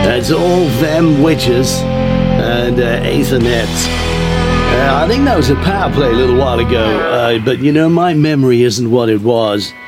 It's all them witches and Ethernet. I think that was a power play a little while ago, but you know, my memory isn't what it was.